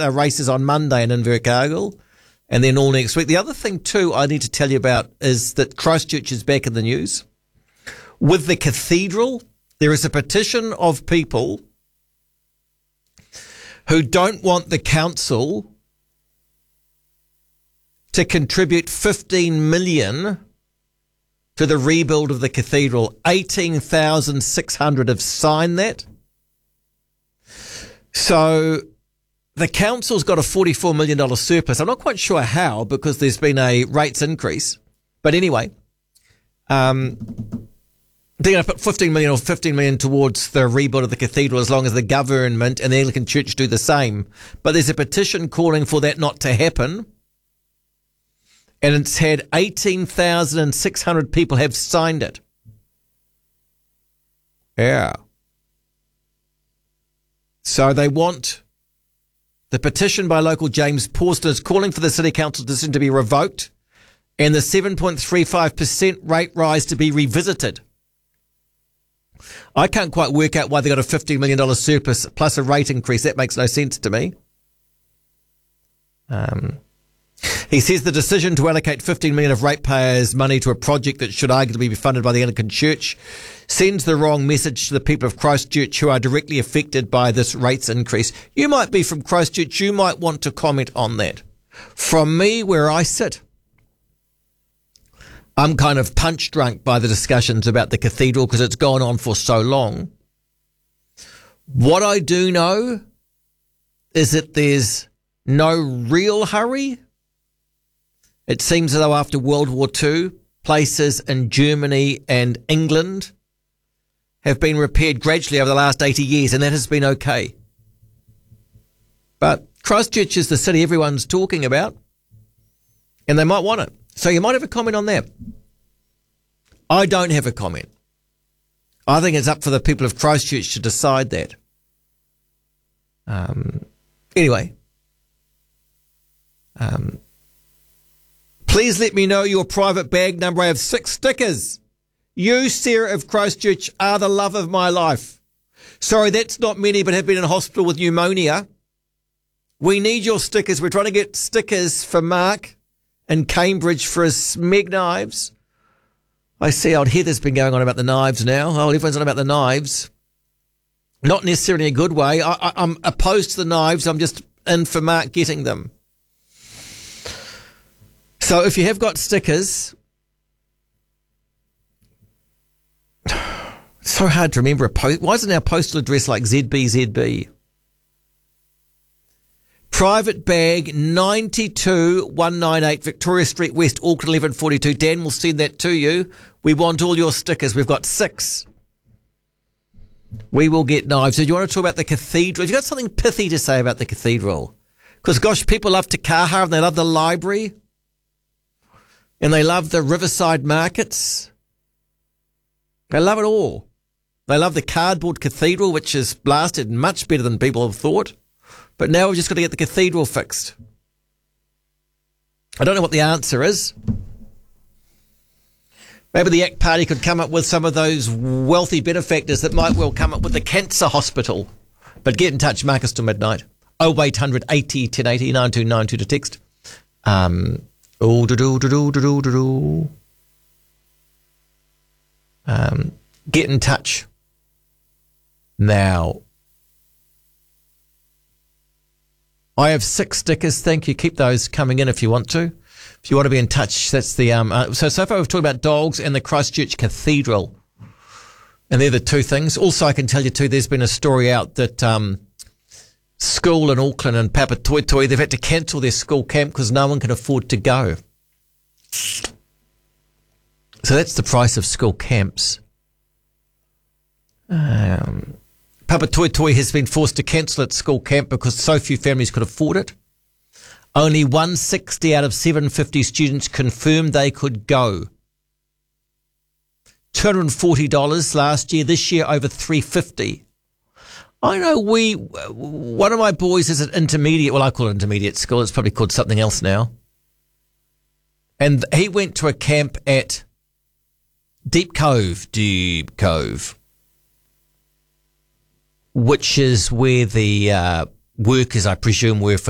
races on Monday in Invercargill, and then all next week. The other thing, too, I need to tell you about is that Christchurch is back in the news. With the cathedral, there is a petition of people who don't want the council to contribute $15 million to the rebuild of the cathedral. 18,600 have signed that. So the council's got a $44 million surplus. I'm not quite sure how, because there's been a rates increase. But anyway, they're going to put $15 million towards the rebuild of the cathedral, as long as the government and the Anglican Church do the same. But there's a petition calling for that not to happen. And it's had 18,600 people have signed it. Yeah. So they want the petition by local James Pawston is calling for the City Council decision to be revoked and the 7.35% rate rise to be revisited. I can't quite work out why they got a $15 million surplus plus a rate increase. That makes no sense to me. He says the decision to allocate $15 million of ratepayers' money to a project that should arguably be funded by the Anglican Church sends the wrong message to the people of Christchurch who are directly affected by this rates increase. You might be from Christchurch. You might want to comment on that. From me, where I sit, I'm kind of punch drunk by the discussions about the cathedral because it's gone on for so long. What I do know is that there's no real hurry. It seems as though after World War II, places in Germany and England have been repaired gradually over the last 80 years, and that has been okay. But Christchurch is the city everyone's talking about, and they might want it. So you might have a comment on that. I don't have a comment. I think it's up for the people of Christchurch to decide that. Anyway. Please let me know your private bag number. I have 6 stickers. You, Sarah of Christchurch, are the love of my life. Sorry, that's not many, but have been in hospital with pneumonia. We need your stickers. We're trying to get stickers for Mark in Cambridge for his Smeg knives. I see old Heather's been going on about the knives now. Oh, everyone's on about the knives. Not necessarily in a good way. I'm opposed to the knives. I'm just in for Mark getting them. So if you have got stickers, it's so hard to remember why isn't our postal address like ZBZB? Private bag 92198 Victoria Street West, Auckland 1142. Dan will send that to you. We want all your stickers. We've got 6. We will get knives. So do you want to talk about the cathedral? Have you got something pithy to say about the cathedral? Because, gosh, people love Te Kaha and they love the library. And they love the riverside markets. They love it all. They love the cardboard cathedral, which is blasted much better than people have thought. But now we've just got to get the cathedral fixed. I don't know what the answer is. Maybe the ACT Party could come up with some of those wealthy benefactors that might well come up with the cancer hospital. But get in touch, Marcus till midnight. 0800 80 1080 9292 to text. Get in touch now. I have 6 stickers. Thank you. Keep those coming in if you want to. If you want to be in touch, that's the so far we've talked about dogs and the Christchurch Cathedral, and they're the 2 things. Also, I can tell you too, there's been a story out that school in Auckland and Papatoetoe, they've had to cancel their school camp because no one can afford to go. So that's the price of school camps. Papatoetoe has been forced to cancel its school camp because so few families could afford it. Only 160 out of 750 students confirmed they could go. $240 last year. This year, over $350. I know one of my boys is at intermediate, well, I call it intermediate school. It's probably called something else now. And he went to a camp at Deep Cove, which is where the workers, I presume, were for